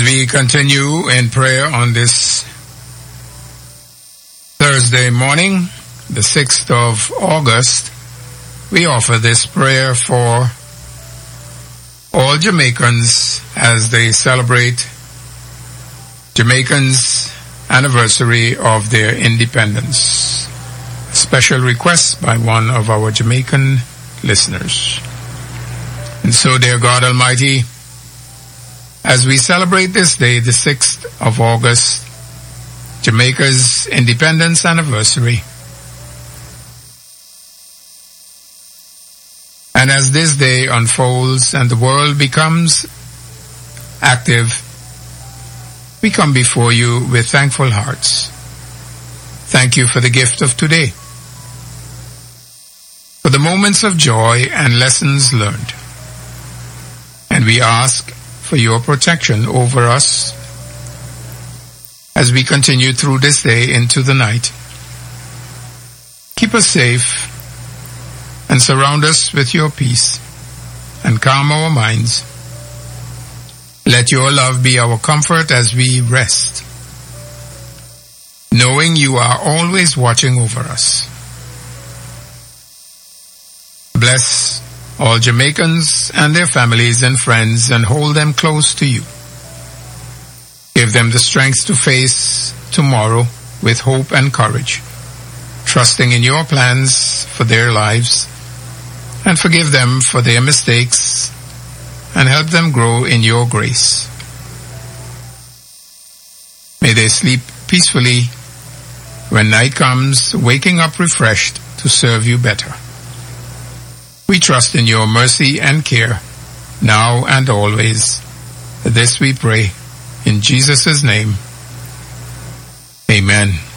As we continue in prayer on this Thursday morning, the 6th of August, we offer this prayer for all Jamaicans as they celebrate Jamaicans' anniversary of their independence. A special request by one of our Jamaican listeners. And so, dear God Almighty, as we celebrate this day, the 6th of August, Jamaica's independence anniversary, and as this day unfolds and the world becomes active, we come before you with thankful hearts. Thank you for the gift of today, for the moments of joy and lessons learned. And we ask for your protection over us as we continue through this day into the night. Keep us safe and surround us with your peace and calm our minds. Let your love be our comfort as we rest, knowing you are always watching over us. Bless all Jamaicans and their families and friends and hold them close to you. Give them the strength to face tomorrow with hope and courage, trusting in your plans for their lives, and forgive them for their mistakes and help them grow in your grace. May they sleep peacefully when night comes, waking up refreshed to serve you better. We trust in your mercy and care, now and always. This we pray in Jesus' name. Amen.